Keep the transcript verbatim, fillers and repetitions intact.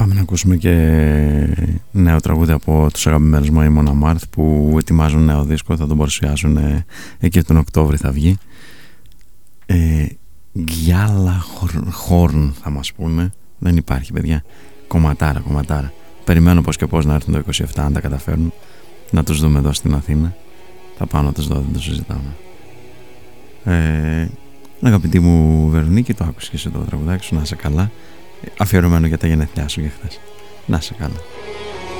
Πάμε να ακούσουμε και νέο τραγούδι από τους αγαπημένους μου, οι Mon Amarth, που ετοιμάζουν νέο δίσκο, θα τον παρουσιάσουν ε, εκεί τον Οκτώβρη θα βγει. ε, Γκιάλα Χόρν θα μας πούνε. Δεν υπάρχει, παιδιά. Κομματάρα, κομματάρα. Περιμένω πως και πως να έρθουν το είκοσι επτά, αν τα καταφέρουν, να τους δούμε εδώ στην Αθήνα. Θα πάω να τους δω, δεν το συζητάμε. ε, Αγαπητή μου Βερονίκη, το άκουσες και εσύ το τραγουδάκι σου, να είσαι καλά. Αφιερωμένο για τα γενέθλιά σου για χθες. Να είσαι καλά.